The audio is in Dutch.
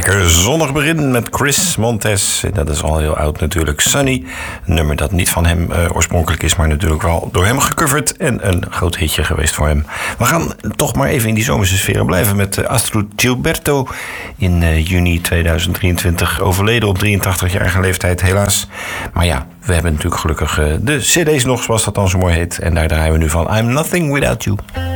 lekker zonnig begin met Chris Montez. Dat is al heel oud natuurlijk. Sunny, een nummer dat niet van hem oorspronkelijk is, maar natuurlijk wel door hem gecoverd. En een groot hitje geweest voor hem. We gaan toch maar even in die zomerse sfeer blijven met Astrud Gilberto. In juni 2023 overleden op 83-jarige leeftijd helaas. Maar ja, we hebben natuurlijk gelukkig de cd's nog, zoals dat dan zo mooi heet. En daar draaien we nu van I'm Nothing Without You.